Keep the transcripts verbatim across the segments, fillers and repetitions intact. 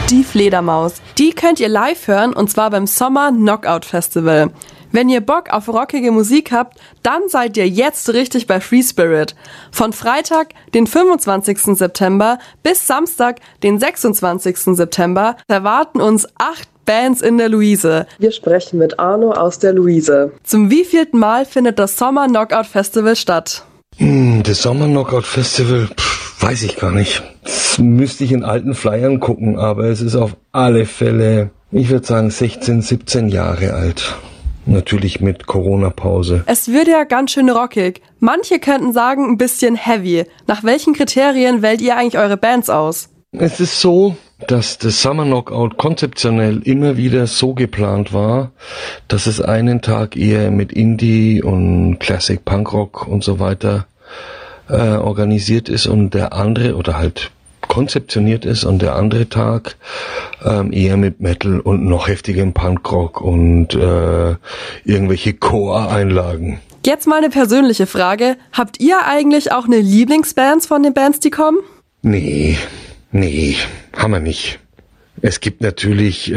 Die Fledermaus. Die könnt ihr live hören und zwar beim Sommer Knockout Festival. Wenn ihr Bock auf rockige Musik habt, dann seid ihr jetzt richtig bei Free Spirit. Von Freitag, den fünfundzwanzigsten September bis Samstag, den sechsundzwanzigsten September erwarten uns acht Bands in der Luise. Wir sprechen mit Arno aus der Luise. Zum wievielten Mal findet das Sommer Knockout Festival statt? Hm, das Sommer Knockout Festival, pff, weiß ich gar nicht. Das müsste ich in alten Flyern gucken, aber es ist auf alle Fälle, ich würde sagen, sechzehn, siebzehn Jahre alt. Natürlich mit Corona-Pause. Es wird ja ganz schön rockig. Manche könnten sagen, ein bisschen heavy. Nach welchen Kriterien wählt ihr eigentlich eure Bands aus? Es ist so, dass das Summer Knockout konzeptionell immer wieder so geplant war, dass es einen Tag eher mit Indie und Classic Punkrock und so weiter äh, organisiert ist und der andere, oder halt konzeptioniert ist, und der andere Tag ähm, eher mit Metal und noch heftigem Punkrock und äh, irgendwelche Core-Einlagen. Jetzt mal eine persönliche Frage. Habt ihr eigentlich auch eine Lieblingsband von den Bands, die kommen? Nee, nee, haben wir nicht. Es gibt natürlich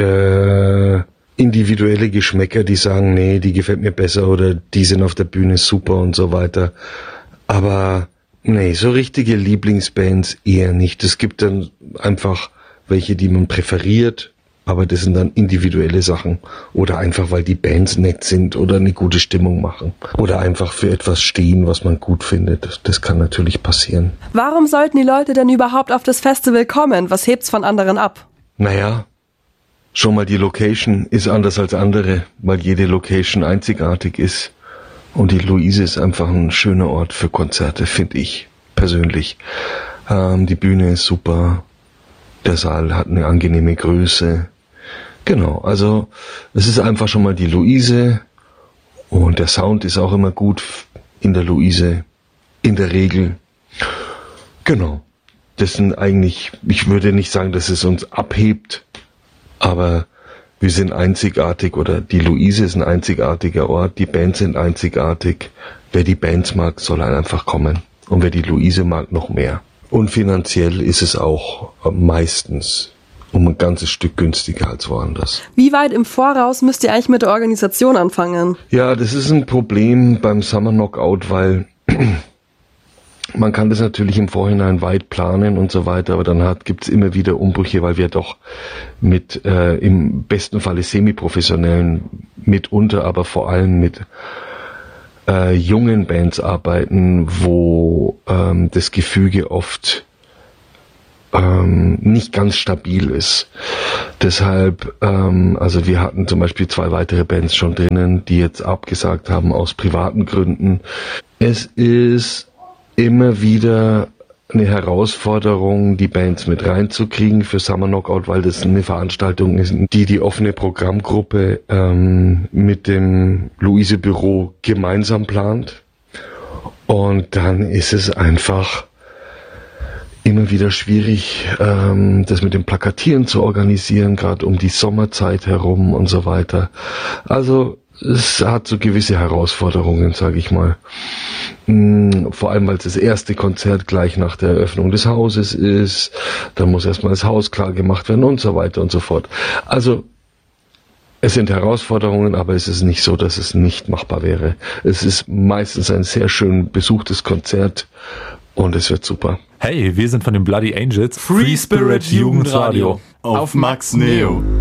äh, individuelle Geschmäcker, die sagen, nee, die gefällt mir besser oder die sind auf der Bühne super und so weiter. Aber nee, so richtige Lieblingsbands eher nicht. Es gibt dann einfach welche, die man präferiert, aber das sind dann individuelle Sachen. Oder einfach, weil die Bands nett sind oder eine gute Stimmung machen. Oder einfach für etwas stehen, was man gut findet. Das kann natürlich passieren. Warum sollten die Leute denn überhaupt auf das Festival kommen? Was hebt's von anderen ab? Naja, schon mal die Location ist anders als andere, weil jede Location einzigartig ist. Und die Luise ist einfach ein schöner Ort für Konzerte, finde ich persönlich. Ähm, die Bühne ist super, der Saal hat eine angenehme Größe. Genau, also es ist einfach schon mal die Luise und der Sound ist auch immer gut in der Luise, in der Regel. Genau, das sind eigentlich, ich würde nicht sagen, dass es uns abhebt, aber wir sind einzigartig, oder die Luise ist ein einzigartiger Ort, die Bands sind einzigartig. Wer die Bands mag, soll einfach kommen. Und wer die Luise mag, noch mehr. Und finanziell ist es auch meistens um ein ganzes Stück günstiger als woanders. Wie weit im Voraus müsst ihr eigentlich mit der Organisation anfangen? Ja, das ist ein Problem beim Summer Knockout, weil man kann das natürlich im Vorhinein weit planen und so weiter, aber dann hat, gibt's immer wieder Umbrüche, weil wir doch mit äh, im besten Falle semi-professionellen, mitunter aber vor allem mit äh, jungen Bands arbeiten, wo ähm, das Gefüge oft ähm, nicht ganz stabil ist. Deshalb, ähm, also wir hatten zum Beispiel zwei weitere Bands schon drinnen, die jetzt abgesagt haben aus privaten Gründen. Es ist immer wieder eine Herausforderung, die Bands mit reinzukriegen für Summer Knockout, weil das eine Veranstaltung ist, die die offene Programmgruppe ähm, mit dem Luise Büro gemeinsam plant. Und dann ist es einfach immer wieder schwierig, ähm, das mit dem Plakatieren zu organisieren, gerade um die Sommerzeit herum und so weiter. Also es hat so gewisse Herausforderungen, sage ich mal. Vor allem, weil es das erste Konzert gleich nach der Eröffnung des Hauses ist. Dann muss erstmal das Haus klar gemacht werden und so weiter und so fort. Also es sind Herausforderungen, aber es ist nicht so, dass es nicht machbar wäre. Es ist meistens ein sehr schön besuchtes Konzert und es wird super. Hey, wir sind von den Bloody Angels. Free Spirit Jugendradio auf Max Neo.